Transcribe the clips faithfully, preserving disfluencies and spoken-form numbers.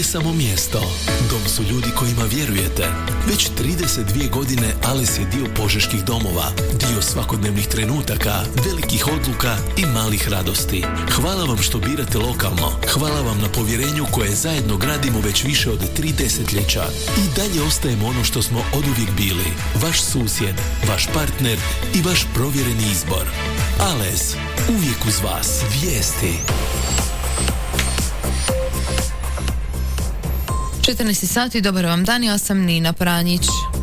nije samo mjesto. Dom su ljudi kojima vjerujete. Već trideset dvije godine Ales je dio požeških domova, dio svakodnevnih trenutaka, velikih odluka i malih radosti. Hvala vam što birate lokalno. Hvala vam na povjerenju koje zajedno gradimo već više od tri desetljeća. I dalje ostajemo ono što smo oduvijek bili. Vaš susjed, vaš partner i vaš provjereni izbor. Ales, uvijek uz vas. Vijesti. četrnaest sati, dobar vam dan, ja sam Nina Pranjić.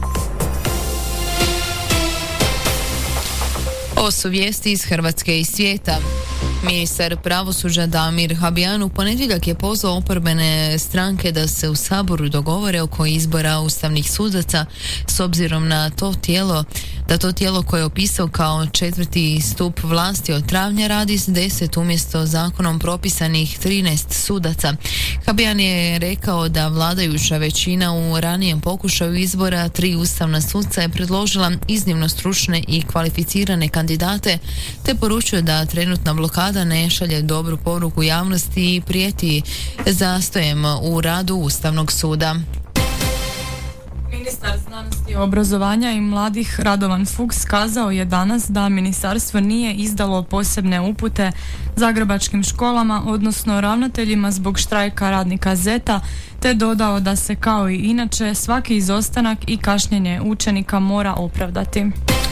Ovo su vijesti iz Hrvatske i svijeta. Ministar pravosuđa Damir Habijan u ponedjeljak je pozvao oporbene stranke da se u Saboru dogovore oko izbora ustavnih sudaca s obzirom na to tijelo, da to tijelo koje je opisao kao četvrti stup vlasti od travnja radi s deset umjesto zakonom propisanih trinaest sudaca. Habijan je rekao da vladajuća većina u ranijem pokušaju izbora tri ustavna suca je predložila iznimno stručne i kvalificirane kandidate, te poručuje da trenutna blokada ne šalje dobru poruku javnosti i prijeti zastojem u radu Ustavnog suda. Ministar znanosti, obrazovanja i mladih Radovan Fuchs kazao je danas da ministarstvo nije izdalo posebne upute zagrebačkim školama, odnosno ravnateljima zbog štrajka radnika Zeta, te dodao da se kao i inače svaki izostanak i kašnjenje učenika mora opravdati.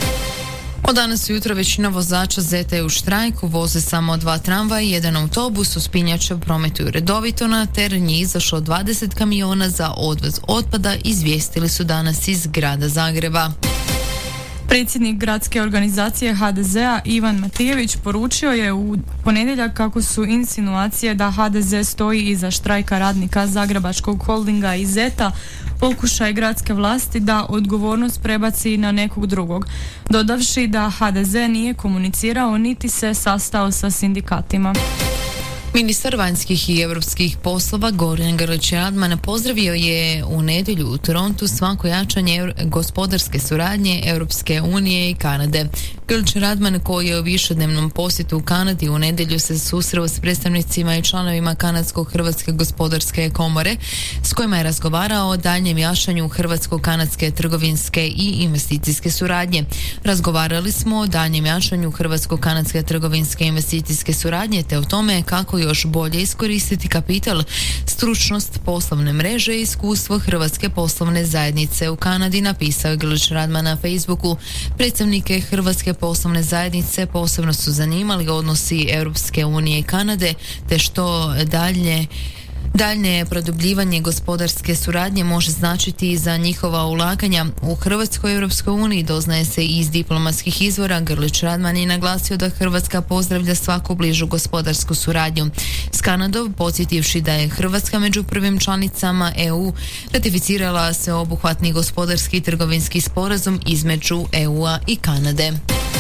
Od danas ujutro većina vozača Zeta je u štrajku, voze samo dva tramvaja i jedan autobus, uspinjače prometuju redovito, na teren je izašlo dvadeset kamiona za odvoz otpada, izvijestili su danas iz grada Zagreba. Predsjednik gradske organizacije ha de zea Ivan Matijević poručio je u ponedjeljak kako su insinuacije da ha de ze stoji iza štrajka radnika Zagrebačkog holdinga i Zeta pokušaj gradske vlasti da odgovornost prebaci na nekog drugog, dodavši da ha de ze nije komunicirao niti se sastao sa sindikatima. Ministar vanjskih i europskih poslova Gordan Grlić Radman pozdravio je u nedjelju u Torontu svako jačanje gospodarske suradnje Europske unije i Kanade. Grlić Radman, koji je u višednevnom posjetu u Kanadi, u nedjelju se susreo s predstavnicima i članovima Kanadsko-Hrvatske gospodarske komore, s kojima je razgovarao o daljnjem jačanju hrvatsko-kanadske trgovinske i investicijske suradnje. Razgovarali smo o daljnjem jačanju hrvatsko-kanadske trgovinske i investicijske suradnje, te o tome kako još bolje iskoristiti kapital, stručnost poslovne mreže i iskustvo Hrvatske poslovne zajednice u Kanadi, napisao je Grlić Radman na Facebooku. Predstavnike Hrvatske poslovne zajednice posebno su zanimali odnosi Europske unije i Kanade, te što dalje Daljnje produbljivanje gospodarske suradnje može značiti za njihova ulaganja u Hrvatskoj i Europskoj uniji, doznaje se iz diplomatskih izvora. Grlić Radman je naglasio da Hrvatska pozdravlja svaku bližu gospodarsku suradnju s Kanadom, podsjetivši da je Hrvatska među prvim članicama E U ratificirala sveobuhvatni gospodarski i trgovinski sporazum između E U-a i Kanade.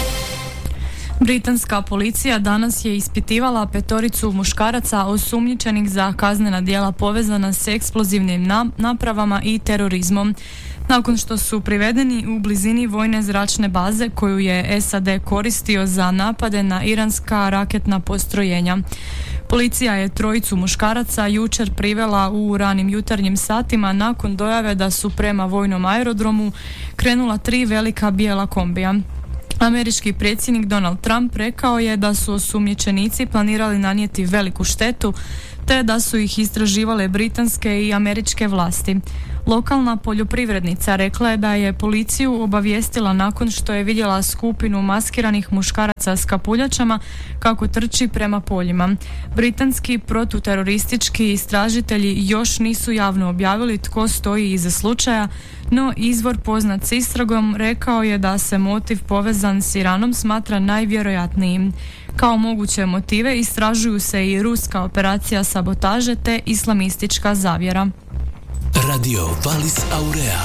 Britanska policija danas je ispitivala petoricu muškaraca osumnjičenih za kaznena djela povezana s eksplozivnim napravama i terorizmom, nakon što su privedeni u blizini vojne zračne baze koju je es a de koristio za napade na iranska raketna postrojenja. Policija je trojicu muškaraca jučer privela u ranim jutarnjim satima nakon dojave da su prema vojnom aerodromu krenula tri velika bijela kombija. Američki predsjednik Donald Trump rekao je da su osumnjičenici planirali nanijeti veliku štetu, te da su ih istraživale britanske i američke vlasti. Lokalna poljoprivrednica rekla je da je policiju obavijestila nakon što je vidjela skupinu maskiranih muškaraca s kapuljačama kako trči prema poljima. Britanski protuteroristički istražitelji još nisu javno objavili tko stoji iza slučaja, no izvor poznat s istragom rekao je da se motiv povezan s Iranom smatra najvjerojatnijim. Kao moguće motive istražuju se i ruska operacija sabotaže te islamistička zavjera. Radio Valis Aurea.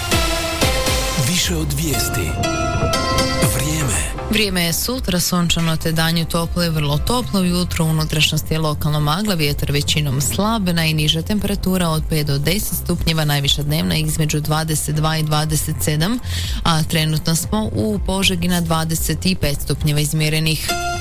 Više od vijesti. Vrijeme. Vrijeme je sutra sunčano te danju toplo i vrlo toplo. Ujutro u unutrašnjosti je lokalno magla, vjetar većinom slab, najniža temperatura od pet do deset stupnjeva, najviša dnevna između dvadeset dva i dvadeset sedam, a trenutno smo u Požegi na dvadeset pet stupnjeva izmjerenih.